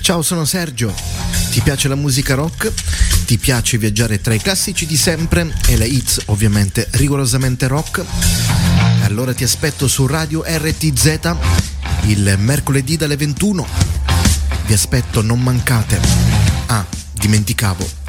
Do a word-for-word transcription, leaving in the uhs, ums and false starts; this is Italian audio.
Ciao, sono Sergio. Ti piace la musica rock? Ti piace viaggiare tra i classici di sempre e le hits ovviamente rigorosamente rock? Allora ti aspetto su Radio R T Z il mercoledì dalle ventuno. Vi aspetto, non mancate. Ah, dimenticavo.